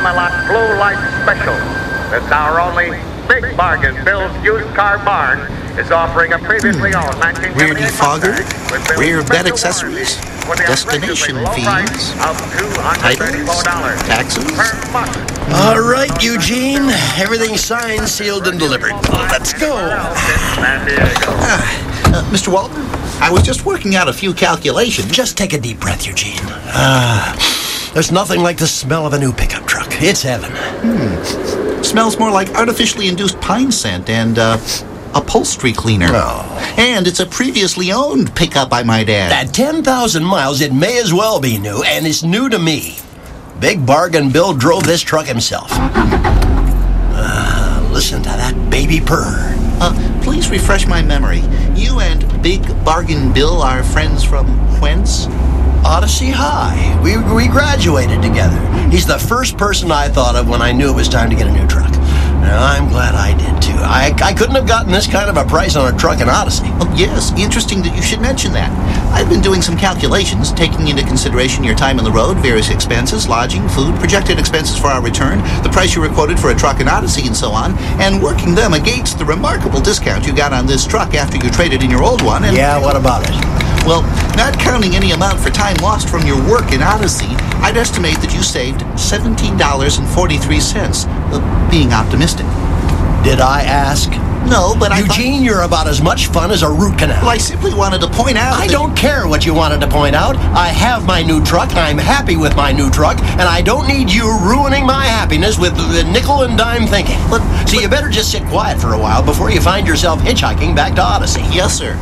Camelot Blue Light Special. It's our only big bargain. Bill's Used Car Barn is offering a previously owned 1978 Rear defogger, Mustang with Bill's rear bed special accessories, warranty for the destination aggressively low fees, price of titles, $234 taxes. per month. All right, Eugene. Everything's signed, sealed, and delivered. Let's go. San Diego. Mr. Walton, I was just working out a few calculations. Just take a deep breath, Eugene. There's nothing like the smell of a new pickup truck. It's heaven. Smells more like artificially induced pine scent and upholstery cleaner. Oh. And it's a previously owned pickup, I might add. At 10,000 miles, it may as well be new, and it's new to me. Big Bargain Bill drove this truck himself. Listen to that baby purr. Please refresh my memory. You and Big Bargain Bill are friends from whence? Odyssey High. We graduated together. He's the first person I thought of when I knew it was time to get a new truck. Now, I'm glad I did, too. I couldn't have gotten this kind of a price on a truck in Odyssey. Oh, yes, interesting that you should mention that. I've been doing some calculations, taking into consideration your time on the road, various expenses, lodging, food, projected expenses for our return, the price you were quoted for a truck in Odyssey, and so on, and working them against the remarkable discount you got on this truck after you traded in your old one. And Yeah, what about it? well, not counting any amount for time lost from your work in Odyssey, I'd estimate that you saved $17.43, being optimistic. Did I ask? No, but Eugene, you're about as much fun as a root canal. Well, I simply wanted to point out I that- don't care what you wanted to point out. I have my new truck. I'm happy with my new truck, and I don't need you ruining my happiness with nickel and dime thinking. So you better just sit quiet for a while before you find yourself hitchhiking back to Odyssey. Yes, sir.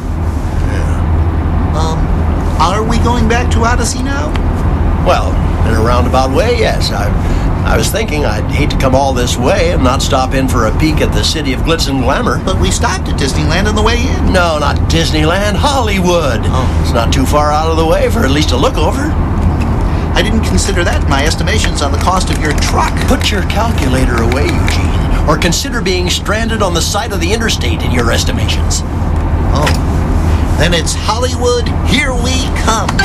Are we going back to Odyssey now? Well, in a roundabout way, yes. I was thinking I'd hate to come all this way and not stop in for a peek at the city of glitz and glamour. But we stopped at Disneyland on the way in. No, not Disneyland, Hollywood. Oh. It's not too far out of the way for at least a look over. I didn't consider that in my estimations on the cost of your truck. Put your calculator away, Eugene, or consider being stranded on the side of the interstate in your estimations. Oh. Then it's Hollywood, here we come.